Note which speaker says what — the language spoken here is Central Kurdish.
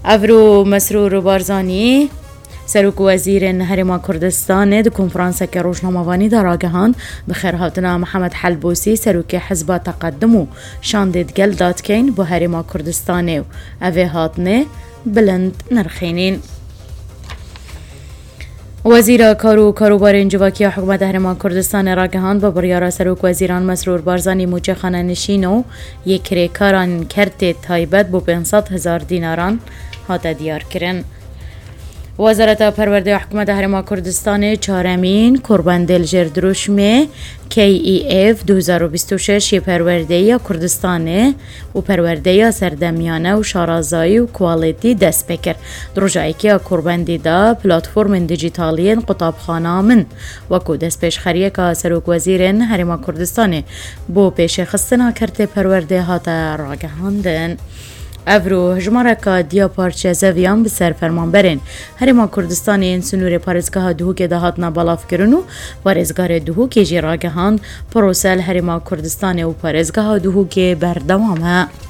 Speaker 1: افرو مسرور بارزانی سروک وزیر هرما کردستان د کنفرانس که روزنامه‌وانی در آگهان بخیر هاتنا محمد حلبوسی سروک حزب تقدم و شاندید گل داد کین با هرما کردستان و اوه هاتنه بلند نرخینین. وزیر کارو کاروبار انجواکی حکومت هرما کردستان راگهان با بریار سروک وزیران مسرور بارزانی موچه خانه نشین و یک ریکاران کرت تایبت با 500,000 دیناران هات دیار کرن. وزارت پرورده حکومت هرما کردستان چهارمین قربان دلجر دروشمه KEF 2026 پرورده کردستان و پرورده سردمیانه و شارازایی و کوالیتی دست بکر. دروجایی که قربان دیده پلاتفورم دیجیتالی قطابخانه من وکو دست پیشخریه که سروک وزیرن هرما کردستان بو پیش خستنا کرده پرورده هات راگهاندن. افرو هجماره که دیا پارچه زویان به سر فرمان برین هرما کردستان این سنور پارزگاه دهوک دهاتنا بالاف کرنو پارزگاه دهوک جیراگهان پروسل هرما کردستان و پارزگاه دهوک بردوامه.